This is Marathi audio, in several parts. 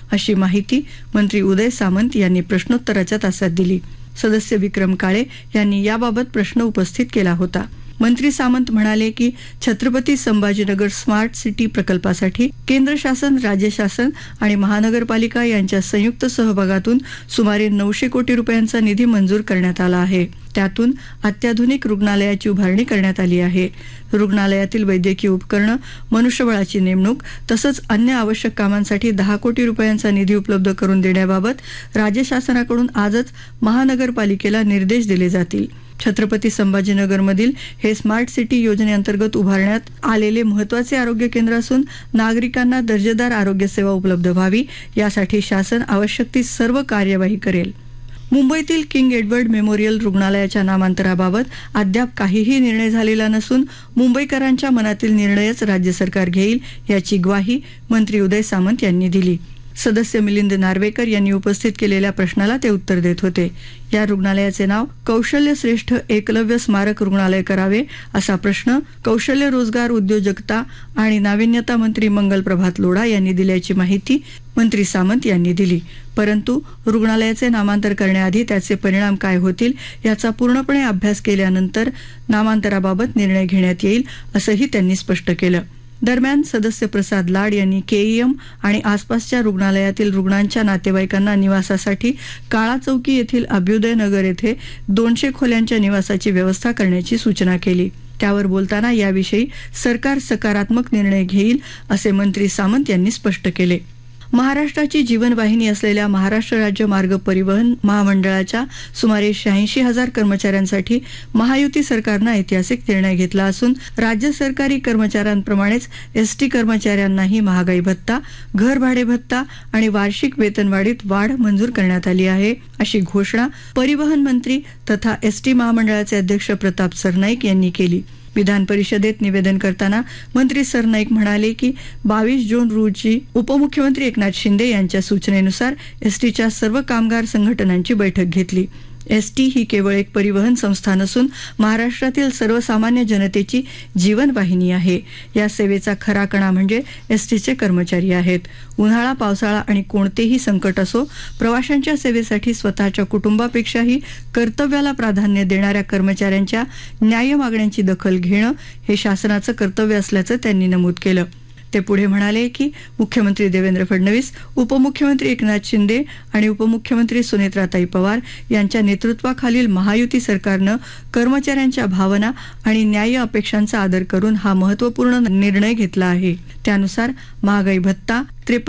अशी माहिती मंत्री उदय सामंत यांनी प्रश्नोत्तराच्या तासात दिली. सदस्य विक्रम काळे यांनी याबाबत प्रश्न उपस्थित केला होता. मंत्री सामंत म्हणाले की छत्रपती संभाजीनगर स्मार्ट सिटी प्रकल्पासाठी केंद्र शासन, राज्य शासन आणि महानगरपालिका यांच्या संयुक्त सहभागातून सुमारे 900 कोटी रुपयांचा निधी मंजूर करण्यात आला आहे. त्यातून अत्याधुनिक रुग्णालयाची उभारणी करण्यात आली आहे. रुग्णालयातील वैद्यकीय उपकरणं, मनुष्यबळाची नेमणूक तसंच अन्य आवश्यक कामांसाठी 10 कोटी रुपयांचा निधी उपलब्ध करून देण्याबाबत राज्य शासनाकडून आजच महानगरपालिकेला निर्देश दिले जातील. छत्रपती संभाजीनगरमधील हे स्मार्ट सिटी योजनेअंतर्गत उभारण्यात आलेले महत्त्वाचे आरोग्य केंद्र असून नागरिकांना दर्जेदार आरोग्य सेवा उपलब्ध व्हावी यासाठी शासन आवश्यक ती सर्व कार्यवाही करेल. मुंबईतील किंग एडवर्ड मेमोरियल रुग्णालयाच्या नामांतराबाबत अद्याप काहीही निर्णय झालेला नसून मुंबईकरांच्या मनातील निर्णयच राज्य सरकार घेईल याची ग्वाही मंत्री उदय सामंत यांनी दिली. सदस्य मिलिंद नार्वेकर यांनी उपस्थित केलेल्या प्रश्नाला ते उत्तर देत होते. या रुग्णालयाचे नाव कौशल्य श्रेष्ठ एकलव्य स्मारक रुग्णालय करावे असा प्रश्न कौशल्य, रोजगार, उद्योजकता आणि नाविन्यता मंत्री मंगल प्रभात लोढा यांनी दिल्याची माहिती मंत्री सामंत यांनी दिली. परंतु रुग्णालयाचे नामांतर करण्याआधी त्याचे परिणाम काय होतील याचा पूर्णपणे अभ्यास केल्यानंतर नामांतराबाबत निर्णय घेण्यात येईल असंही त्यांनी स्पष्ट केलं. दरम्यान सदस्य प्रसाद लाड यांनी केईएम आणि आसपासच्या रुग्णालयातील रुग्णांच्या नातेवाईकांना निवासासाठी काळा चौकी येथील अभ्युदय नगर येथे 200 खोल्यांच्या निवासाची व्यवस्था करण्याची सूचना केली. त्यावर बोलताना याविषयी सरकार सकारात्मक निर्णय घेईल असे मंत्री सामंत यांनी स्पष्ट केले. महाराष्ट्राची जीवनवाहिनी असलेल्या महाराष्ट्र राज्य मार्ग परिवहन महामंडळाच्या सुमारे 86,000 कर्मचाऱ्यांसाठी महायुती सरकारनं ऐतिहासिक निर्णय घेतला असून राज्य सरकारी कर्मचाऱ्यांप्रमाणेच एसटी कर्मचाऱ्यांनाही महागाई भत्ता, घरभाडे भत्ता आणि वार्षिक वेतनवाढीत वाढ मंजूर करण्यात आली आहे अशी घोषणा परिवहन मंत्री तथा एसटी महामंडळाचे अध्यक्ष प्रताप सरनाईक यांनी केली. विधान परिषदेत निवेदन करताना मंत्री सरनाईक म्हणाले की 22 जून रोजी उपमुख्यमंत्री एकनाथ शिंदे यांच्या सूचनेनुसार एसटीच्या सर्व कामगार संघटनांची बैठक घेतली. एसटी ही केवळ एक परिवहन संस्था नसून महाराष्ट्रातील सर्वसामान्य जनतेची जीवनवाहिनी आहे. या सेवेचा खरा कणा म्हणजे एसटीचे कर्मचारी आहेत. उन्हाळा, पावसाळा आणि कोणतेही संकट असो, प्रवाशांच्या सेवेसाठी स्वतःच्या कुटुंबापेक्षाही कर्तव्याला प्राधान्य देणाऱ्या कर्मचाऱ्यांच्या न्याय्य मागण्यांची दखल घेणं हे शासनाचं कर्तव्य असल्याचं त्यांनी नमूद केलं. ते पुढे म्हणाले की मुख्यमंत्री देवेंद्र फडणवीस, उपमुख्यमंत्री एकनाथ शिंदे आणि उपमुख्यमंत्री सुनेत्राताई पवार यांच्या नेतृत्वाखालील महायुती सरकारनं कर्मचाऱ्यांच्या भावना आणि न्याय्य अपेक्षांचा आदर करून हा महत्त्वपूर्ण निर्णय घेतला आहे. त्यानुसार महागाई भत्ता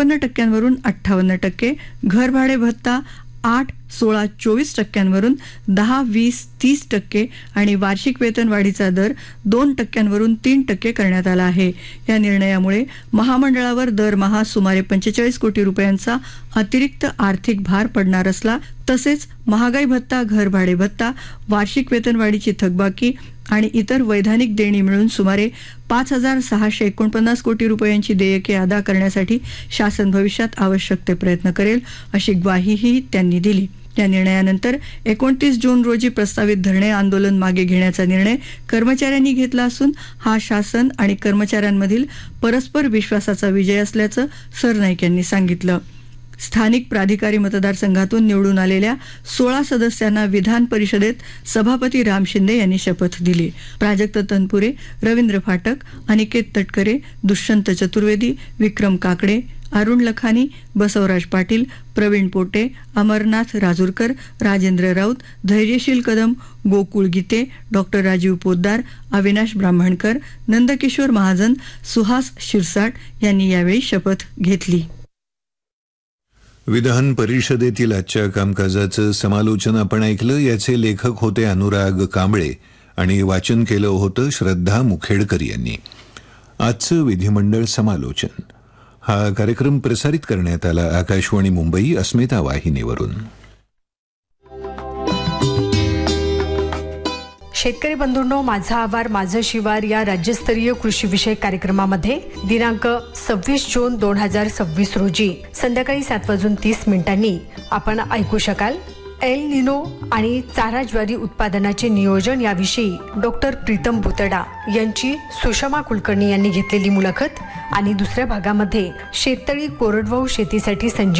53% 58%, घरभाडे भत्ता 8, 16, 24% 10, 20, 30% आणि वार्षिक वेतन वाढीचा दर 2% 3% करण्यात आला आहे. या निर्णयामुळे महामंडळावर दरमहा सुमारे 45 कोटी रुपयांचा अतिरिक्त आर्थिक भार पडणार असला तसेच महागाई भत्ता, घरभाडे भत्ता, वार्षिक वेतनवाढीची थकबाकी आणि इतर वैधानिक देणी मिळून सुमारे 5,649 कोटी रुपयांची देयके अदा करण्यासाठी शासन भविष्यात आवश्यक ते प्रयत्न करेल अशी ग्वाहीही त्यांनी दिली. या निर्णयानंतर 29 जून रोजी प्रस्तावित धरणे आंदोलन मागे घेण्याचा निर्णय कर्मचाऱ्यांनी घेतला असून हा शासन आणि कर्मचाऱ्यांमधील परस्पर विश्वासाचा विजय असल्याचं सरनाईक यांनी सांगितलं. स्थानिक प्राधिकारी मतदारसंघातून निवडून आलेल्या 16 सदस्यांना विधान परिषदेत सभापती राम शिंदे यांनी शपथ दिली. प्राजक्त तनपुरे, रवींद्र फाटक, अनिकेत तटकरे, दुष्यंत चतुर्वेदी, विक्रम काकडे, अरुण लखानी, बसवराज पाटील, प्रवीण पोटे, अमरनाथ राजूरकर, राजेंद्र राऊत, धैर्यशील कदम, गोकुळ गीते, डॉक्टर राजीव पोद्दार, अविनाश ब्राह्मणकर, नंदकिशोर महाजन, सुहास शिरसाट यांनी यावेळी शपथ घेतली. विधान परिषदेतील आजच्या कामकाजाचं समालोचन आपण ऐकलं. याचे लेखक होते अनुराग कांबळे आणि वाचन केलं होतं श्रद्धा मुखेडकर यांनी. आजचं विधिमंडळ समालोचन हा कार्यक्रम प्रसारित करण्यात आला आकाशवाणी मुंबई अस्मिता वाहिनीवरून. शेतकरी बंधूंनो, माझा आवार माझं शिवार या राज्यस्तरीय कृषी विषयक कार्यक्रमामध्ये दिनांक 26 जून 2026 रोजी संध्याकाळी 7:30 आपण ऐकू शकाल एल निनो आणि चारा ज्वारी उत्पादनाचे नियोजन याविषयी डॉक्टर प्रीतम भुतडा यांची सुषमा कुलकर्णी यांनी घेतलेली मुलाखत आणि दुसऱ्या भागामध्ये शेततळी कोरडवाहू शेतीसाठी